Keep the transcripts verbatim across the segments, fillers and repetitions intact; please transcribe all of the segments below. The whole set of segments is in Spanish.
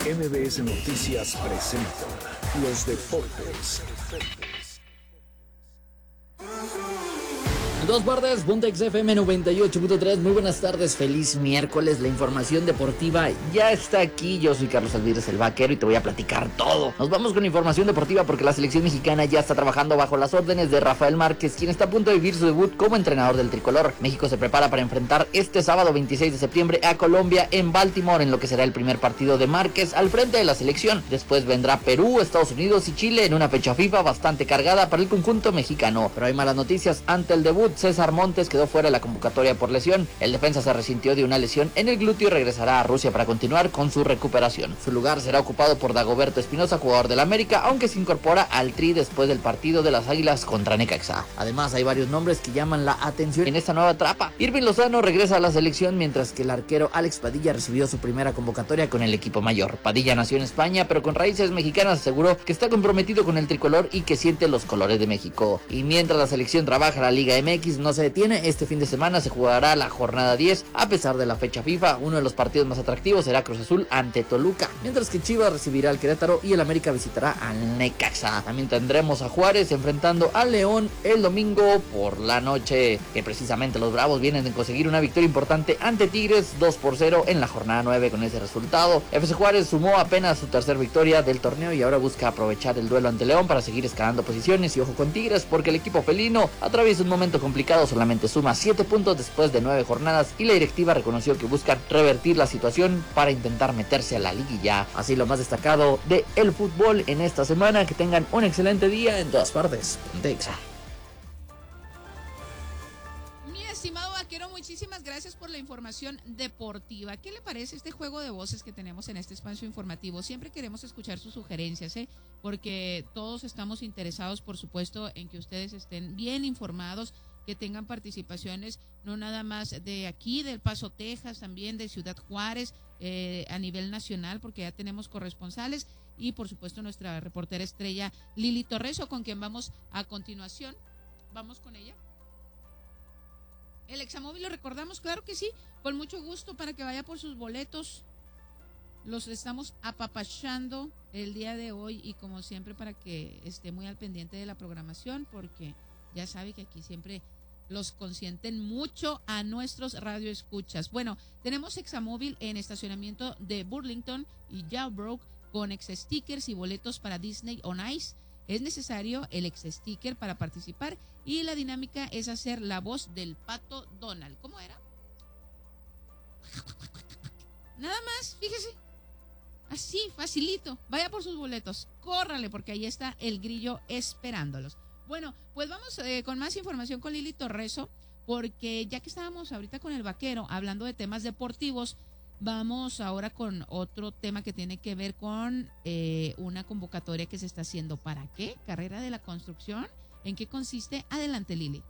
M B S Noticias presenta Los Deportes. En todas partes, Pontex F M noventa y ocho punto tres, muy buenas tardes, feliz miércoles, la información deportiva ya está aquí, yo soy Carlos Alvírez, el vaquero, y te voy a platicar todo. Nos vamos con información deportiva porque la selección mexicana ya está trabajando bajo las órdenes de Rafael Márquez, quien está a punto de vivir su debut como entrenador del tricolor. México se prepara para enfrentar este sábado veintiséis de septiembre a Colombia en Baltimore, en lo que será el primer partido de Márquez al frente de la selección. Después vendrá Perú, Estados Unidos y Chile en una fecha FIFA bastante cargada para el conjunto mexicano. Pero hay malas noticias ante el debut. César Montes quedó fuera de la convocatoria por lesión. El defensa se resintió de una lesión en el glúteo y regresará a Rusia para continuar con su recuperación. Su lugar será ocupado por Dagoberto Espinosa, jugador del América, aunque se incorpora al Tri después del partido de las Águilas contra Necaxa. Además, hay varios nombres que llaman la atención en esta nueva etapa. Irving Lozano regresa a la selección, mientras que el arquero Alex Padilla recibió su primera convocatoria con el equipo mayor. Padilla nació en España, pero con raíces mexicanas, aseguró que está comprometido con el tricolor y que siente los colores de México. Y mientras la selección trabaja la Liga M X, no se detiene. Este fin de semana se jugará la jornada diez a pesar de la fecha FIFA. Uno de los partidos más atractivos será Cruz Azul ante Toluca, mientras que Chivas recibirá al Querétaro y el América visitará al Necaxa. También tendremos a Juárez enfrentando al León el domingo por la noche, que precisamente los Bravos vienen de conseguir una victoria importante ante Tigres dos por cero en la jornada nueve. Con ese resultado, F C Juárez sumó apenas su tercera victoria del torneo y ahora busca aprovechar el duelo ante León para seguir escalando posiciones. Y ojo con Tigres, porque el equipo felino atraviesa un momento complicado, solamente suma siete puntos después de nueve jornadas y la directiva reconoció que buscan revertir la situación para intentar meterse a la liguilla. Así lo más destacado de el fútbol en esta semana. Que tengan un excelente día en todas partes. Pontexa. Mi estimado vaquero, muchísimas gracias por la información deportiva. ¿Qué le parece este juego de voces que tenemos en este espacio informativo? Siempre queremos escuchar sus sugerencias, ¿eh? Porque todos estamos interesados, por supuesto, en que ustedes estén bien informados, que tengan participaciones, no nada más de aquí, del Paso, Texas, también de Ciudad Juárez, eh, a nivel nacional, porque ya tenemos corresponsales, y por supuesto nuestra reportera estrella Lili Torreso, con quien vamos a continuación. Vamos con ella. El Examóvil, lo recordamos, claro que sí, con mucho gusto, para que vaya por sus boletos. Los estamos apapachando el día de hoy, y como siempre, para que esté muy al pendiente de la programación, porque ya sabe que aquí siempre los consienten mucho a nuestros radioescuchas. Bueno, tenemos Examóvil en estacionamiento de Burlington y Yarborough con ex-stickers y boletos para Disney on Ice. Es necesario el ex-sticker para participar, y la dinámica es hacer la voz del Pato Donald. ¿Cómo era? Nada más, fíjese. Así, facilito. Vaya por sus boletos. Córrale, porque ahí está el grillo esperándolos. Bueno, pues vamos eh, con más información con Lili Torreso, porque ya que estábamos ahorita con el vaquero hablando de temas deportivos, vamos ahora con otro tema que tiene que ver con eh, una convocatoria que se está haciendo. ¿Para qué? ¿Carrera de la construcción? ¿En qué consiste? Adelante, Lili.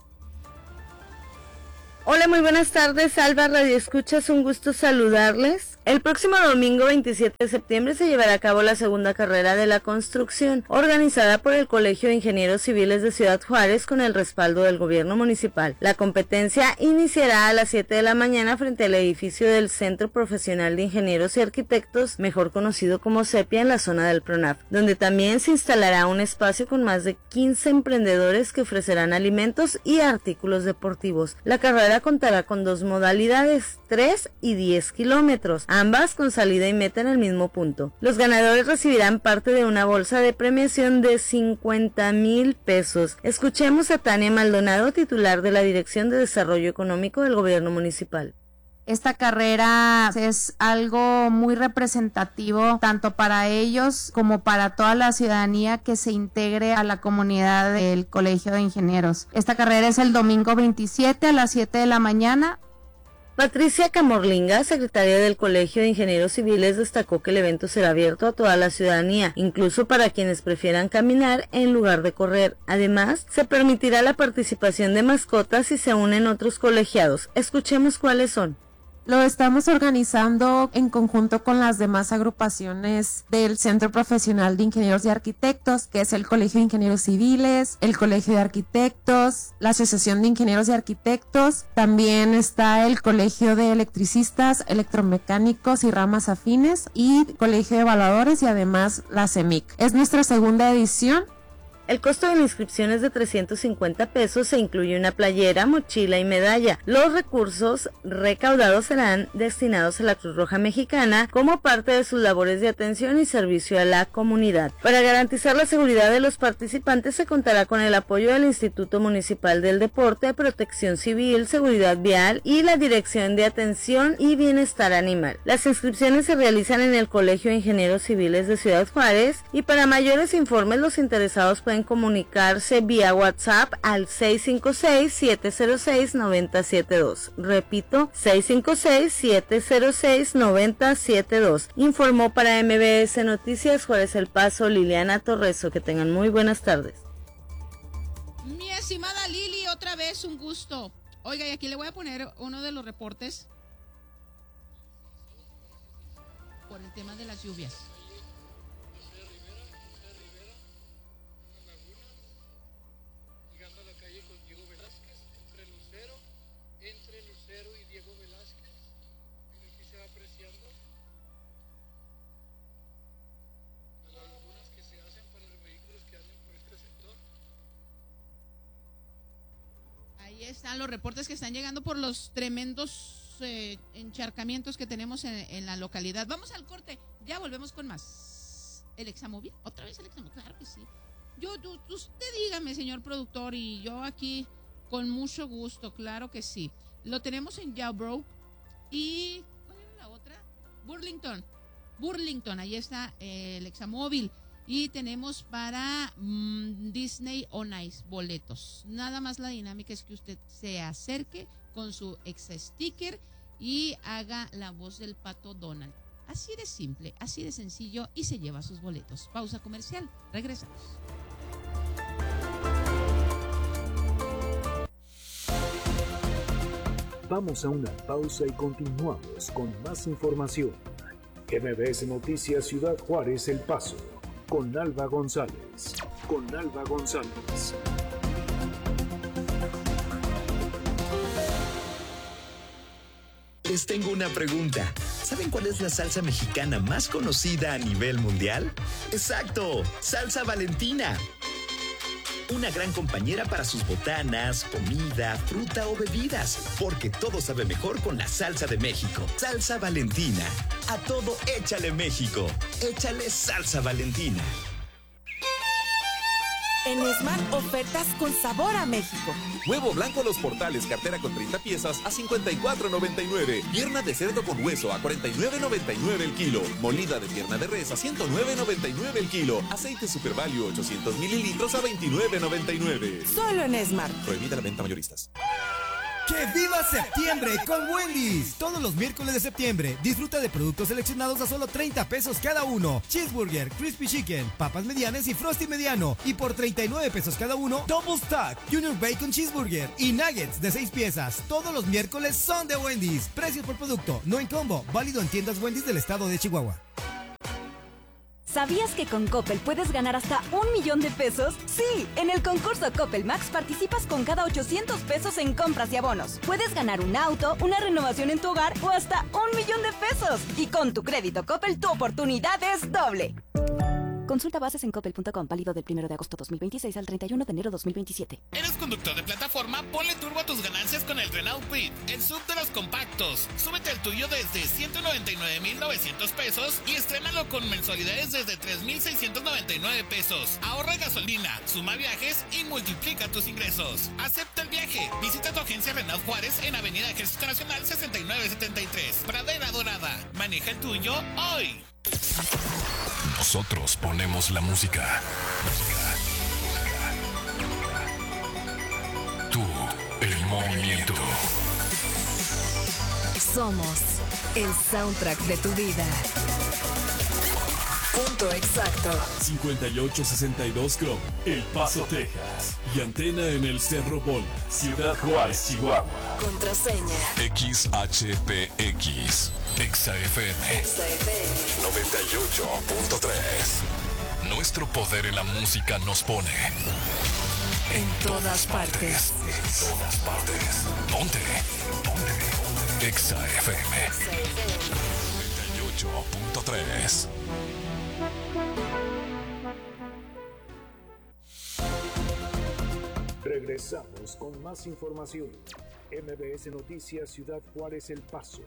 Hola, muy buenas tardes, Alba Radio Escuchas, un gusto saludarles. El próximo domingo veintisiete de septiembre se llevará a cabo la segunda carrera de la construcción, organizada por el Colegio de Ingenieros Civiles de Ciudad Juárez con el respaldo del gobierno municipal. La competencia iniciará a las siete de la mañana frente al edificio del Centro Profesional de Ingenieros y Arquitectos, mejor conocido como CEPIA, en la zona del PRONAF, donde también se instalará un espacio con más de quince emprendedores que ofrecerán alimentos y artículos deportivos. La carrera contará con dos modalidades, tres y diez kilómetros, ambas con salida y meta en el mismo punto. Los ganadores recibirán parte de una bolsa de premiación de cincuenta mil pesos. Escuchemos a Tania Maldonado, titular de la Dirección de Desarrollo Económico del Gobierno Municipal. Esta carrera es algo muy representativo tanto para ellos como para toda la ciudadanía que se integre a la comunidad del Colegio de Ingenieros. Esta carrera es el domingo veintisiete a las siete de la mañana. Patricia Camorlinga, secretaria del Colegio de Ingenieros Civiles, destacó que el evento será abierto a toda la ciudadanía, incluso para quienes prefieran caminar en lugar de correr. Además, se permitirá la participación de mascotas si se unen otros colegiados. Escuchemos cuáles son. Lo estamos organizando en conjunto con las demás agrupaciones del Centro Profesional de Ingenieros y Arquitectos, que es el Colegio de Ingenieros Civiles, el Colegio de Arquitectos, la Asociación de Ingenieros y Arquitectos, también está el Colegio de Electricistas, Electromecánicos y ramas afines y Colegio de Evaluadores y además la CEMIC. Es nuestra segunda edición. El costo de la inscripción es de trescientos cincuenta pesos, se incluye una playera, mochila y medalla. Los recursos recaudados serán destinados a la Cruz Roja Mexicana como parte de sus labores de atención y servicio a la comunidad. Para garantizar la seguridad de los participantes se contará con el apoyo del Instituto Municipal del Deporte, Protección Civil, Seguridad Vial y la Dirección de Atención y Bienestar Animal. Las inscripciones se realizan en el Colegio de Ingenieros Civiles de Ciudad Juárez y para mayores informes los interesados pueden comunicarse vía WhatsApp al seis cinco seis, siete cero seis, nueve cero siete dos. Repito, seis cinco seis, siete cero seis, nueve cero siete dos. Informó para M B S Noticias Juárez El Paso Liliana Torreso. Que tengan muy buenas tardes. Mi estimada Lili, otra vez un gusto. Oiga, y aquí le voy a poner uno de los reportes por el tema de las lluvias. Ahí están los reportes que están llegando por los tremendos eh, encharcamientos que tenemos en, en la localidad. Vamos al corte, ya volvemos con más. ¿El Examóvil? ¿Otra vez el Examóvil? Claro que sí. Yo, tú, usted dígame, señor productor, y yo aquí con mucho gusto, claro que sí. Lo tenemos en Yarborough y... ¿cuál era la otra? Burlington. Burlington, ahí está eh, el Examóvil. Y tenemos para mmm, Disney On Ice boletos. Nada más la dinámica es que usted se acerque con su ex sticker y haga la voz del Pato Donald. Así de simple, así de sencillo y se lleva sus boletos. Pausa comercial, regresamos. Vamos a una pausa y continuamos con más información. M B S Noticias Ciudad Juárez El Paso. Con Alba González. Con Alba González. Les tengo una pregunta. ¿Saben cuál es la salsa mexicana más conocida a nivel mundial? ¡Exacto! ¡Salsa Valentina! Una gran compañera para sus botanas, comida, fruta o bebidas, porque todo sabe mejor con la salsa de México. Salsa Valentina. A todo échale México. Échale salsa Valentina. En Smart, ofertas con sabor a México. Huevo blanco Los Portales, cartera con treinta piezas a cincuenta y cuatro noventa y nueve. Pierna de cerdo con hueso a cuarenta y nueve noventa y nueve el kilo. Molida de pierna de res a ciento nueve noventa y nueve el kilo. Aceite Super Value ochocientos mililitros a veintinueve noventa y nueve. Solo en Smart. Prohibida la venta mayoristas. ¡Que viva septiembre con Wendy's! Todos los miércoles de septiembre disfruta de productos seleccionados a solo treinta pesos cada uno. Cheeseburger, Crispy Chicken, papas medianas y Frosty mediano. Y por treinta y nueve pesos cada uno, Double Stack, Junior Bacon Cheeseburger y Nuggets de seis piezas. Todos los miércoles son de Wendy's. Precios por producto, no en combo. Válido en tiendas Wendy's del estado de Chihuahua. ¿Sabías que con Coppel puedes ganar hasta un millón de pesos? Sí, en el concurso Coppel Max participas con cada ochocientos pesos en compras y abonos. Puedes ganar un auto, una renovación en tu hogar o hasta un millón de pesos. Y con tu crédito Coppel, tu oportunidad es doble. Consulta bases en coppel punto com, válido del primero de agosto dos mil veintiséis al treinta y uno de enero dos mil veintisiete. ¿Eres conductor de plataforma? Ponle turbo a tus ganancias con el Renault Kwid, el sub de los compactos. Súbete el tuyo desde ciento noventa y nueve mil novecientos pesos y estrénalo con mensualidades desde tres mil seiscientos noventa y nueve pesos. Ahorra gasolina, suma viajes y multiplica tus ingresos. Acepta el viaje. Visita tu agencia Renault Juárez en Avenida Ejército Nacional sesenta y nueve setenta y tres, Pradera Dorada. Maneja el tuyo hoy. Nosotros ponemos la música. Tú, el movimiento. Somos el soundtrack de tu vida. Punto exacto. cincuenta y ocho sesenta y dos Chrome, El Paso, Texas. Y antena en el Cerro Bola, Ciudad Juárez, Chihuahua. Contraseña. X H P X. Exa F M. Exa F M. noventa y ocho punto tres. Nuestro poder en la música nos pone en todas partes. En todas partes. Ponte. Ponte. Exa F M. noventa y ocho punto tres. Regresamos con más información. M B S Noticias Ciudad Juárez El Paso.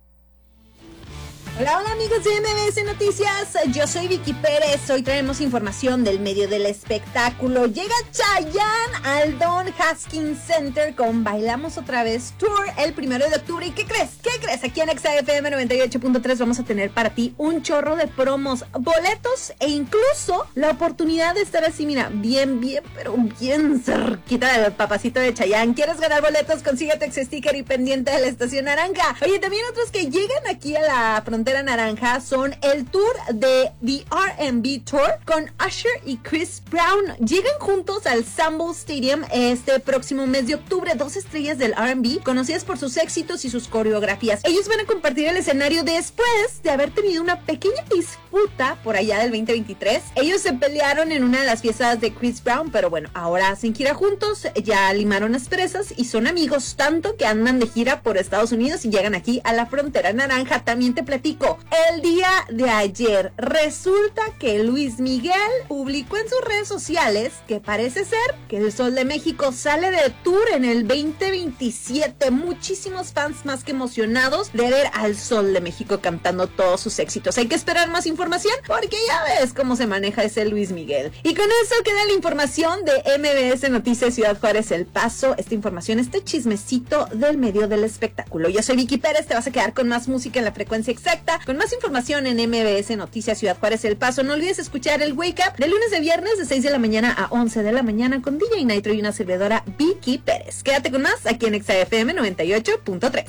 Hola, hola amigos de M B S Noticias, yo soy Vicky Pérez, hoy traemos información del medio del espectáculo. Llega Chayanne al Don Haskins Center con Bailamos Otra Vez Tour el primero de octubre. ¿Y qué crees? ¿Qué crees? Aquí en Exa F M noventa y ocho punto tres vamos a tener para ti un chorro de promos, boletos e incluso la oportunidad de estar así, mira, bien, bien, pero bien cerquita del papacito de Chayanne. ¿Quieres ganar boletos? Consíguete Exa Sticker y pendiente de la Estación Naranja. Oye, también otros que llegan aquí a la frontera naranja son el tour de The R and B Tour con Usher y Chris Brown. Llegan juntos al Sambo Stadium este próximo mes de octubre, dos estrellas del R and B conocidas por sus éxitos y sus coreografías. Ellos van a compartir el escenario después de haber tenido una pequeña disputa por allá del veinte veintitrés. Ellos se pelearon en una de las fiestas de Chris Brown, pero bueno, ahora hacen gira juntos, ya limaron las presas y son amigos tanto que andan de gira por Estados Unidos y llegan aquí a la frontera naranja. También te platico, el día de ayer resulta que Luis Miguel publicó en sus redes sociales que parece ser que el Sol de México sale de tour en el veinte veintisiete. Muchísimos fans más que emocionados de ver al Sol de México cantando todos sus éxitos. Hay que esperar más información porque ya ves cómo se maneja ese Luis Miguel. Y con eso queda la información de M B S Noticias Ciudad Juárez El Paso. Esta información, este chismecito del medio del espectáculo. Yo soy Vicky Pérez, te vas a quedar con más música en la frecuencia exacta, con más información en M B S Noticias Ciudad Juárez El Paso. No olvides escuchar el Wake Up de lunes a viernes de seis de la mañana a once de la mañana con D J Nitro y una servidora Vicky Pérez. Quédate con más aquí en Exa F M noventa y ocho punto tres.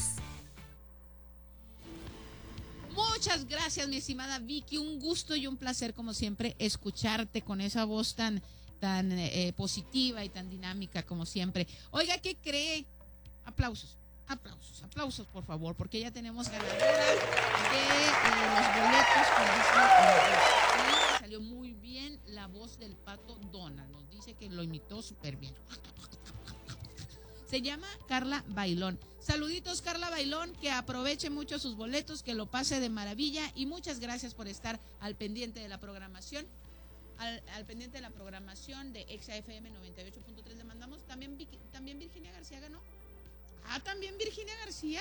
Muchas gracias, mi estimada Vicky. Un gusto y un placer, como siempre, escucharte con esa voz tan, tan eh, positiva y tan dinámica como siempre. Oiga, ¿qué cree? Aplausos. Aplausos, aplausos por favor, porque ya tenemos ganadora de eh, los boletos con Disney. Y salió muy bien la voz del Pato Donald, nos dice que lo imitó súper bien. Se llama Carla Bailón. Saluditos, Carla Bailón, que aproveche mucho sus boletos, que lo pase de maravilla y muchas gracias por estar al pendiente de la programación. Al, al pendiente de la programación de Exa F M noventa y ocho punto tres le mandamos. También, también Virginia García ganó. Ah, también Virginia García.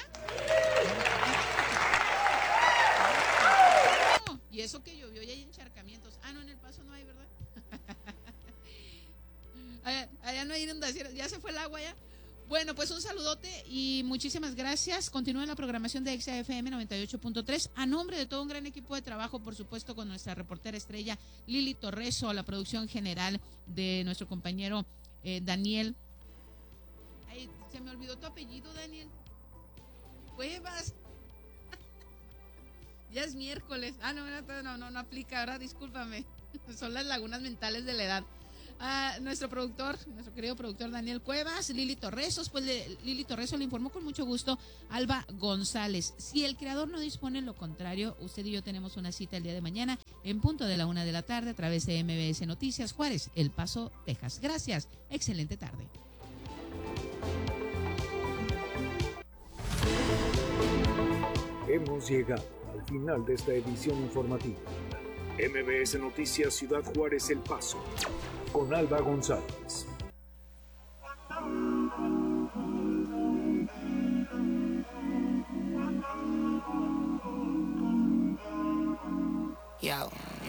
Oh, y eso que llovió y hay encharcamientos. Ah, no, en El Paso no hay, ¿verdad? allá, allá no hay inundaciones. Ya se fue el agua ya. Bueno, pues un saludote y muchísimas gracias. Continúen la programación de Exa F M noventa y ocho punto tres. A nombre de todo un gran equipo de trabajo, por supuesto, con nuestra reportera estrella Lili Torreso, a la producción general de nuestro compañero eh, Daniel. Ay, se me olvidó tu apellido, Daniel. Cuevas. Ya es miércoles. Ah, no, no, no, no aplica, ahora discúlpame. Son las lagunas mentales de la edad. Ah, nuestro productor, nuestro querido productor Daniel Cuevas, Lili Torresos, pues le, Lili Torreso le informó con mucho gusto Alba González. Si el creador no dispone lo contrario, usted y yo tenemos una cita el día de mañana en punto de la una de la tarde a través de M B S Noticias Juárez, El Paso, Texas. Gracias, excelente tarde. Hemos llegado al final de esta edición informativa. M B S Noticias Ciudad Juárez El Paso, con Alba González. Yo.